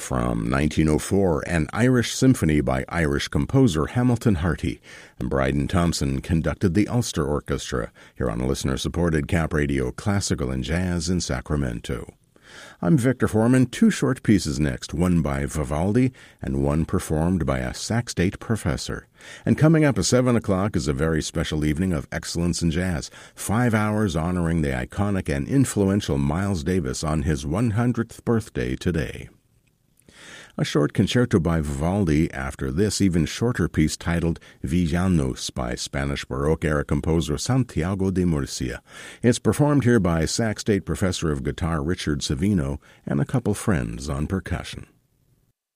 From 1904, an Irish symphony by Irish composer Hamilton Harty, and Bryden Thompson conducted the Ulster Orchestra here on listener-supported Cap Radio Classical and Jazz in Sacramento. I'm Victor Foreman. Two short pieces next, one by Vivaldi and one performed by a Sac State professor. And coming up at 7 o'clock is a very special evening of excellence in jazz, 5 hours honoring the iconic and influential Miles Davis on his 100th birthday today. A short concerto by Vivaldi after this even shorter piece titled Villanos by Spanish Baroque-era composer Santiago de Murcia. It's performed here by Sac State professor of guitar Richard Savino and a couple friends on percussion.